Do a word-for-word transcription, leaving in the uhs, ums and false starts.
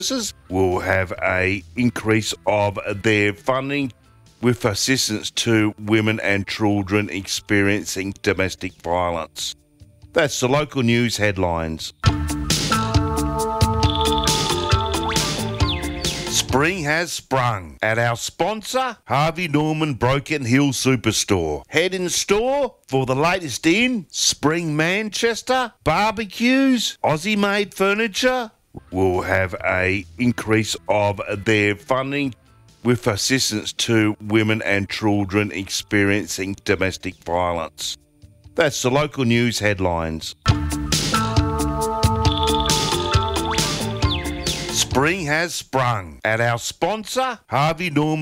will have a increase of their funding with assistance to women and children experiencing domestic violence. That's the local news headlines. Spring has sprung at our sponsor, Harvey Norman Broken Hill Superstore. Head in store for the latest in spring Manchester, barbecues, Aussie-made furniture. Will have a increase of their funding with assistance to women and children experiencing domestic violence. That's the local news headlines. Spring has sprung at our sponsor, Harvey Norman